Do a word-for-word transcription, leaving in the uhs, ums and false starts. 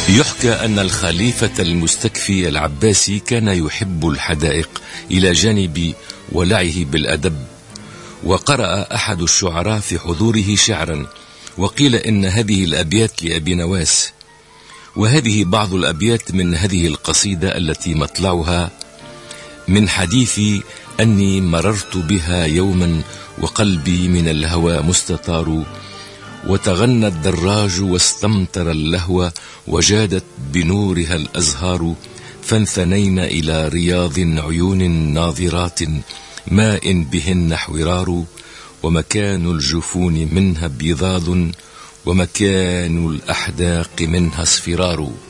يحكى أن الخليفة المستكفي العباسي كان يحب الحدائق إلى جانب ولعه بالأدب، وقرأ أحد الشعراء في حضوره شعرا، وقيل إن هذه الأبيات لأبي نواس. وهذه بعض الأبيات من هذه القصيدة التي مطلعها: من حديثي أني مررت بها يوما وقلبي من الهوى مستطار، وتغنى الدراج واستمطر اللهو وجادت بنورها الأزهار، فانثنينا إلى رياض عيون ناظرات ماء بهن حورار، ومكان الجفون منها بيضاض ومكان الأحداق منها اصفرار.